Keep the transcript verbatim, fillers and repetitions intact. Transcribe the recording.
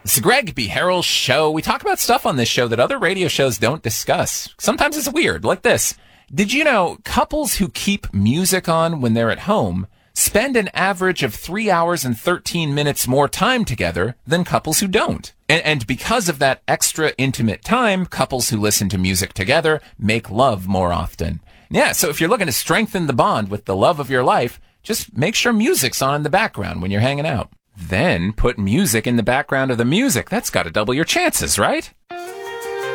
It's the Greg B. Harrell Show. We talk about stuff on this show that other radio shows don't discuss. Sometimes it's weird, like this. Did you know couples who keep music on when they're at home spend an average of three hours and thirteen minutes more time together than couples who don't? And, and because of that extra intimate time, couples who listen to music together make love more often. Yeah, so if you're looking to strengthen the bond with the love of your life, just make sure music's on in the background when you're hanging out. Then put music in the background of the music. That's got to double your chances, right?